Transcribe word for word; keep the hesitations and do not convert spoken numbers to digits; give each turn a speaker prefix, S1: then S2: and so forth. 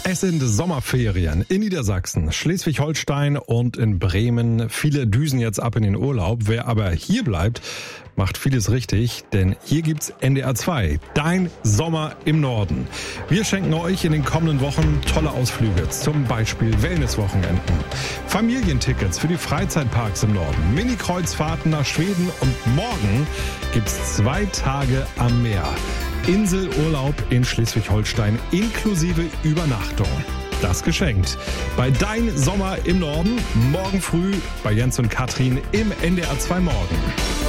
S1: Es sind Sommerferien in Niedersachsen, Schleswig-Holstein und in Bremen. Viele düsen jetzt ab in den Urlaub. Wer aber hier bleibt, macht vieles richtig, denn hier gibt's N D R zwei, dein Sommer im Norden. Wir schenken euch in den kommenden Wochen tolle Ausflüge, zum Beispiel Wellnesswochenenden, Familientickets für die Freizeitparks im Norden, Mini-Kreuzfahrten nach Schweden und morgen gibt's zwei Tage am Meer. Inselurlaub in Schleswig-Holstein inklusive Übernachtung. Das geschenkt. Bei Dein Sommer im Norden, morgen früh bei Jens und Katrin im N D R zwei Morgen.